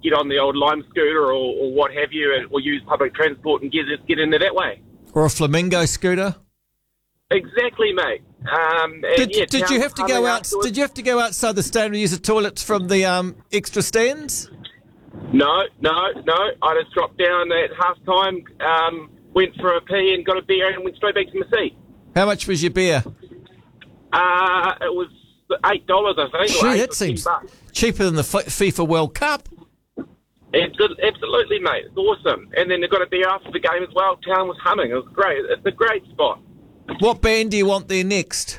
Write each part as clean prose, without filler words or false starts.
get on the old Lime scooter or what have you, or use public transport and get in there that way. Or a Flamingo scooter. Exactly, mate. Did you have to go out? Afterwards. Did you have to go outside the stand and use the toilets from the extra stands? No. I just dropped down at half time, went for a pee and got a beer and went straight back to my seat. How much was your beer? It was $8, I think. Gee, that seems cheaper than the FIFA World Cup. Absolutely, mate. It's awesome. And then they got a beer after the game as well. Town was humming. It was great. It's a great spot. What band do you want there next?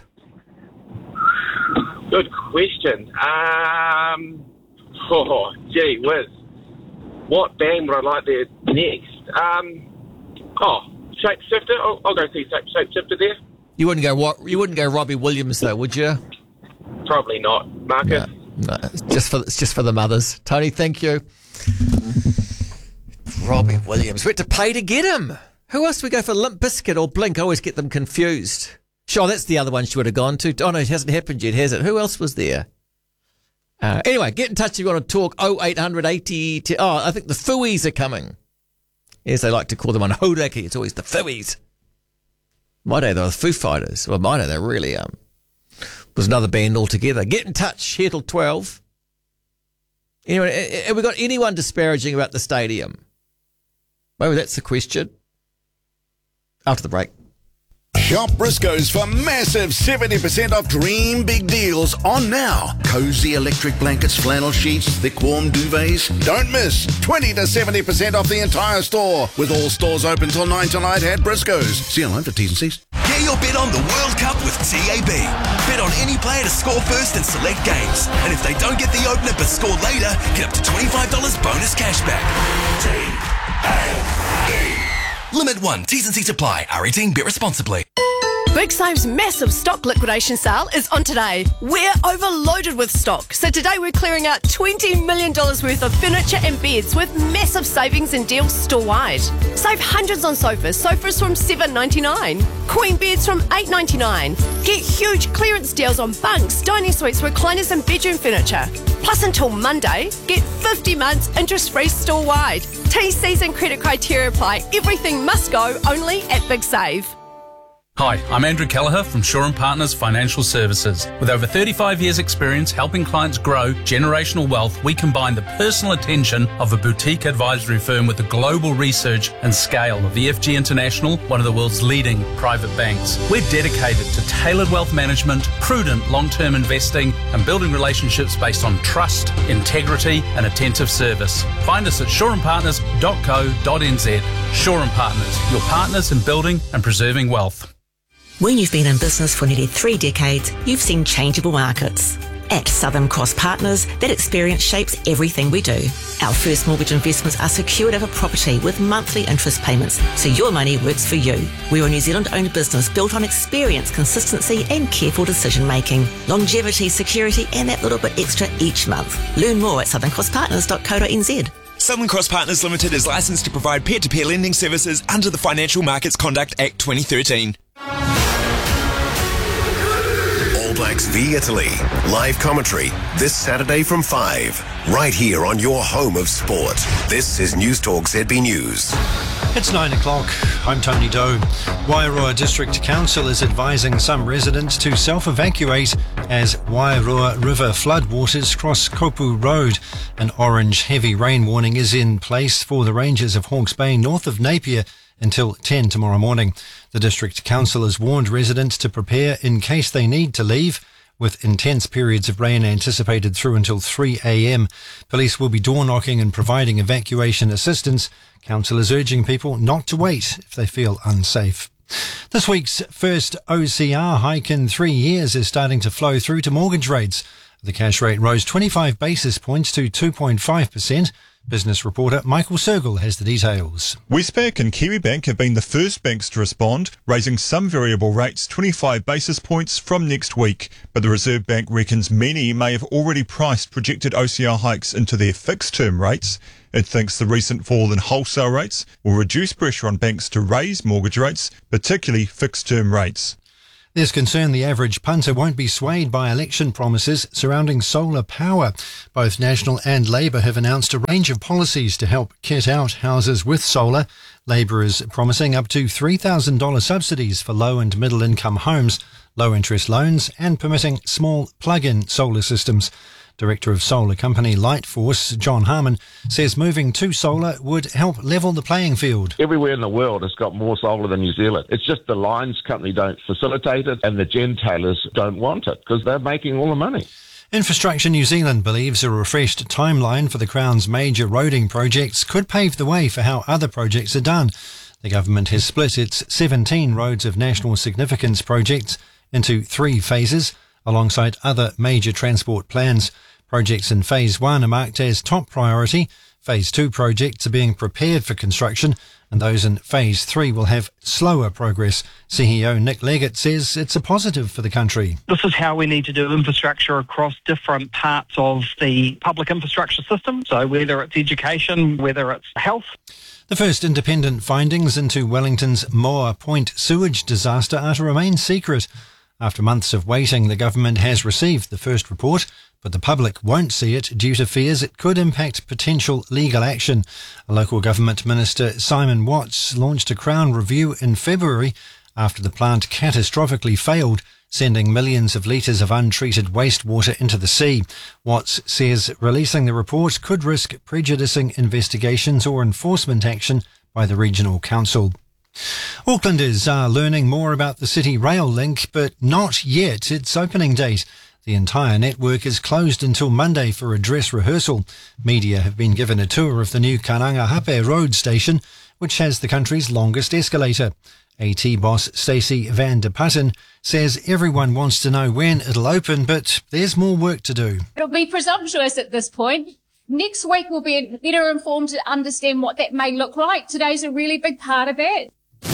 Good question. Gee whiz. What band would I like there next? Shapeshifter. I'll go see Shapeshifter there. You wouldn't go Robbie Williams though, would you? Probably not, Marcus. No, it's just for the mothers. Tony, thank you. Robbie Williams. We had to pay to get him. Who else do we go for? Limp Bizkit or Blink? I always get them confused. Sure, that's the other one she would have gone to. Oh no, it hasn't happened yet, has it? Who else was there? Anyway, get in touch if you want to talk. 0800 80... I think the Fooies are coming. As they like to call them on Hodaki. It's always the Fooies. My day, they were the Foo Fighters. Well, my day, they really was another band altogether. Get in touch here till 12. Anyway, have we got anyone disparaging about the stadium? Maybe that's the question. After the break. Shop Briscoe's for massive 70% off dream big deals on now. Cozy electric blankets, flannel sheets, thick warm duvets. Don't miss 20 to 70% off the entire store. With all stores open till 9 tonight at Briscoe's. See you online for T's and C's. Get your bet on the World Cup with TAB. Bet on any player to score first in select games. And if they don't get the opener but score later, get up to $25 bonus cashback. TAB. Limit 1. T's and C's apply. R18. Bet responsibly. Big Save's massive stock liquidation sale is on today. We're overloaded with stock, so today we're clearing out $20 million worth of furniture and beds with massive savings and deals store-wide. Save hundreds on sofas from $7.99, queen beds from $8.99. Get huge clearance deals on bunks, dining suites, recliners and bedroom furniture. Plus until Monday, get 50 months interest-free store-wide. T's and credit criteria apply. Everything must go only at Big Save. Hi, I'm Andrew Kelleher from Shaw & Partners Financial Services. With over 35 years' experience helping clients grow generational wealth, we combine the personal attention of a boutique advisory firm with the global research and scale of EFG International, one of the world's leading private banks. We're dedicated to tailored wealth management, prudent long-term investing, and building relationships based on trust, integrity, and attentive service. Find us at shawandpartners.co.nz. Shaw & Partners, your partners in building and preserving wealth. When you've been in business for nearly 3 decades, you've seen changeable markets. At Southern Cross Partners, that experience shapes everything we do. Our first mortgage investments are secured over property with monthly interest payments, so your money works for you. We're a New Zealand-owned business built on experience, consistency and careful decision-making. Longevity, security and that little bit extra each month. Learn more at southerncrosspartners.co.nz. Southern Cross Partners Limited is licensed to provide peer-to-peer lending services under the Financial Markets Conduct Act 2013. All Blacks v Italy. Live commentary this Saturday from 5. Right here on your home of sport. This is News Talk ZB News. It's 9 o'clock. I'm Tony Doe. Wairoa District Council is advising some residents to self-evacuate as Wairoa River floodwaters cross Kopu Road. An orange heavy rain warning is in place for the ranges of Hawke's Bay north of Napier until 10 tomorrow morning. The District Council has warned residents to prepare in case they need to leave, with intense periods of rain anticipated through until 3 a.m. Police will be door knocking and providing evacuation assistance. Council is urging people not to wait if they feel unsafe. This week's first OCR hike in 3 years is starting to flow through to mortgage rates. The cash rate rose 25 basis points to 2.5%. Business reporter Michael Sergel has the details. Westpac and Kiwibank have been the first banks to respond, raising some variable rates 25 basis points from next week. But the Reserve Bank reckons many may have already priced projected OCR hikes into their fixed-term rates. It thinks the recent fall in wholesale rates will reduce pressure on banks to raise mortgage rates, particularly fixed-term rates. There's concern the average punter won't be swayed by election promises surrounding solar power. Both National and Labour have announced a range of policies to help kit out houses with solar. Labour is promising up to $3,000 subsidies for low and middle income homes, low interest loans, and permitting small plug-in solar systems. Director of solar company Lightforce, John Harmon, says moving to solar would help level the playing field. Everywhere in the world has got more solar than New Zealand. It's just the lines company don't facilitate it and the gentailers don't want it because they're making all the money. Infrastructure New Zealand believes a refreshed timeline for the Crown's major roading projects could pave the way for how other projects are done. The government has split its 17 roads of national significance projects into 3 phases, alongside other major transport plans. Projects in Phase 1 are marked as top priority. Phase 2 projects are being prepared for construction, and those in Phase 3 will have slower progress. CEO Nick Leggett says it's a positive for the country. This is how we need to do infrastructure across different parts of the public infrastructure system. So whether it's education, whether it's health. The first independent findings into Wellington's Moa Point sewage disaster are to remain secret. After months of waiting, the government has received the first report, but the public won't see it due to fears it could impact potential legal action. A local government minister, Simon Watts, launched a Crown review in February after the plant catastrophically failed, sending millions of litres of untreated wastewater into the sea. Watts says releasing the report could risk prejudicing investigations or enforcement action by the regional council. Aucklanders are learning more about the City Rail link, but not yet its opening date. The entire network is closed until Monday for a dress rehearsal. Media have been given a tour of the new Karangahape Road station, which has the country's longest escalator. AT boss Stacey van der Putten says everyone wants to know when it'll open, but there's more work to do. It'll be presumptuous at this point. Next week we'll be better informed to understand what that may look like. Today's a really big part of that.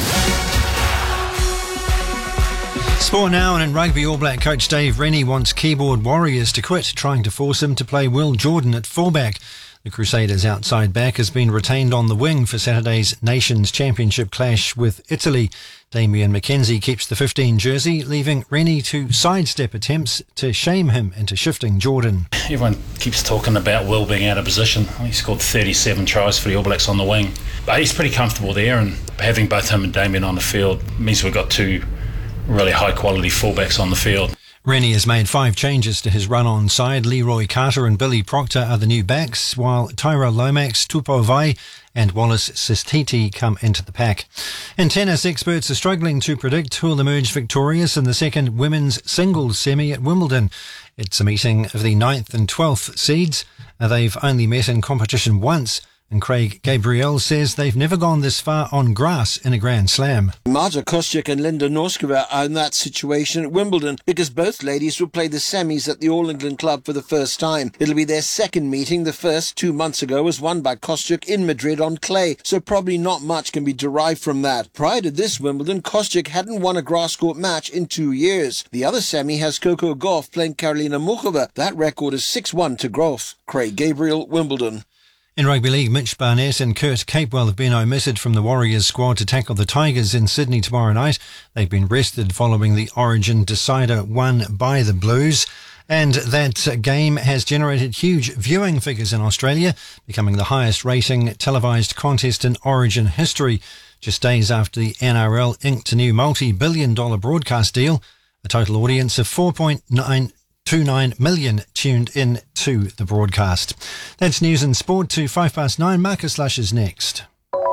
Sport now, and in rugby, All Black coach Dave Rennie wants keyboard warriors to quit, trying to force him to play Will Jordan at fullback. The Crusaders' outside back has been retained on the wing for Saturday's Nations Championship clash with Italy. Damian McKenzie keeps the 15 jersey, leaving Rennie to sidestep attempts to shame him into shifting Jordan. Everyone keeps talking about Will being out of position. He scored 37 tries for the All Blacks on the wing. But he's pretty comfortable there, and having both him and Damian on the field means we've got 2 really high-quality fullbacks on the field. Rennie has made 5 changes to his run-on side. Leroy Carter and Billy Proctor are the new backs, while Tyra Lomax, Tupou Vai and Wallace Sistiti come into the pack. In tennis, experts are struggling to predict who will emerge victorious in the second women's singles semi at Wimbledon. It's a meeting of the 9th and 12th seeds. They've only met in competition once, and Craig Gabriel says they've never gone this far on grass in a Grand Slam. Marta Kostyuk and Linda Norskova are in that situation at Wimbledon because both ladies will play the semis at the All England Club for the first time. It'll be their second meeting. The first 2 months ago was won by Kostyuk in Madrid on clay, so probably not much can be derived from that. Prior to this Wimbledon, Kostyuk hadn't won a grass court match in 2 years. The other semi has Coco Gauff playing Karolina Muchova. That record is 6-1 to Gauff. Craig Gabriel, Wimbledon. In rugby league, Mitch Barnett and Kurt Capewell have been omitted from the Warriors squad to tackle the Tigers in Sydney tomorrow night. They've been rested following the Origin decider won by the Blues. And that game has generated huge viewing figures in Australia, becoming the highest rating televised contest in Origin history. Just days after the NRL inked a new multi-billion-dollar broadcast deal, a total audience of 4.29 million tuned in to the broadcast. That's news and sport to 9:05. Marcus Lush is next.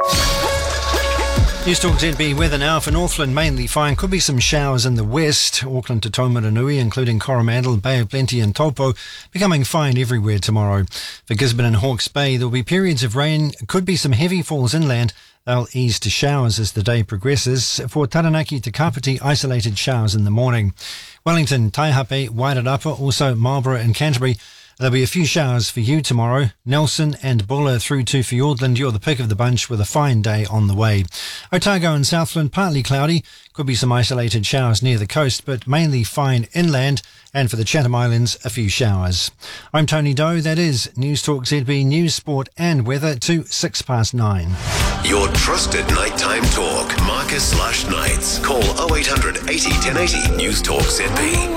News Talk ZB weather now. For Northland, mainly fine. Could be some showers in the west. Auckland to Taumarunui, including Coromandel, Bay of Plenty and Taupo, becoming fine everywhere tomorrow. For Gisborne and Hawke's Bay, there will be periods of rain. Could be some heavy falls inland. They'll ease to showers as the day progresses. For Taranaki to Kapiti, isolated showers in the morning. Wellington, Taihape, Wairarapa, also Marlborough and Canterbury. There'll be a few showers for you tomorrow. Nelson and Buller through to Fiordland. You're the pick of the bunch with a fine day on the way. Otago and Southland, partly cloudy. Could be some isolated showers near the coast, but mainly fine inland. And for the Chatham Islands, a few showers. I'm Tony Doe. That is News Talk ZB News, Sport and Weather to 9:06. Your trusted nighttime talk. Marcus Lush Nights. Call 0800 80 1080 News Talk ZB.